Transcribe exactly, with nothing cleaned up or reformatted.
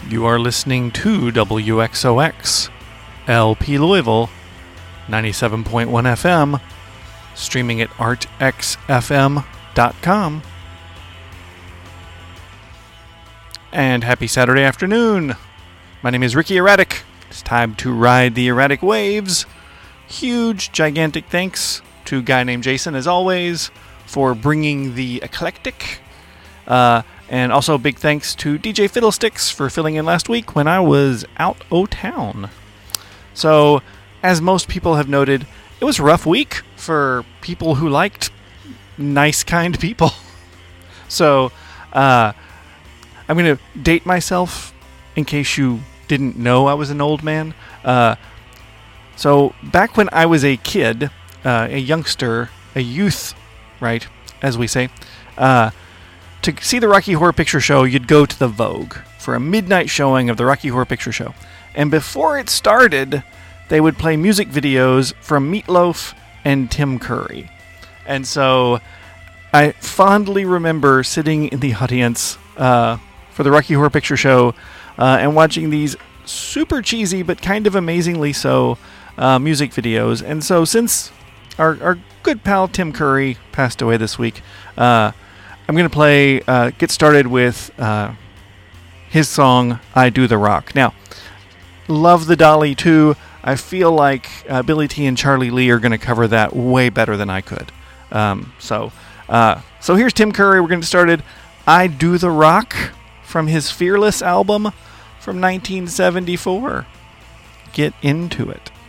You are listening to W X O X, L P Louisville, ninety-seven point one F M, streaming at art x f m dot com. And happy Saturday afternoon. My name is Ricky Erratic. It's time to ride the erratic waves. Huge, gigantic thanks to a guy named Jason, as always, for bringing the eclectic. Uh, and also big thanks to D J Fiddlesticks for filling in last week when I was out o' town. So, as most people have noted, it was a rough week for people who liked nice, kind people. So, uh, I'm going to date myself in case you didn't know I was an old man. Uh, so, back when I was a kid, uh, a youngster, a youth, right, as we say, uh, to see the Rocky Horror Picture Show, you'd go to the Vogue for a midnight showing of the Rocky Horror Picture Show. And before it started, they would play music videos from Meat Loaf and Tim Curry. And so I fondly remember sitting in the audience uh, for the Rocky Horror Picture Show uh, and watching these super cheesy but kind of amazingly so uh, music videos. And so since our, our good pal Tim Curry passed away this week, uh, I'm going to play, uh, get started with uh, his song, I Do the Rock. Now, love the Dolly too. I feel like uh, Billy T and Charlie Lee are going to cover that way better than I could. Um, so, uh, so here's Tim Curry. We're going to get started. I Do the Rock from his Fearless album from nineteen seventy-four. Get into it.